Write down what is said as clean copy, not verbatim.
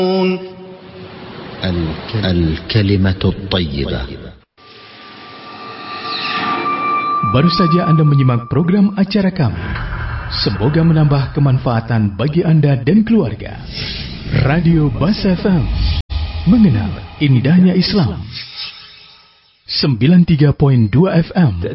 الكلمة الطيبة. Baru saja Anda menyimak program acara kami. Semoga menambah kemanfaatan bagi Anda dan keluarga. Radio Bas FM, mengenal indahnya Islam. 93.2 FM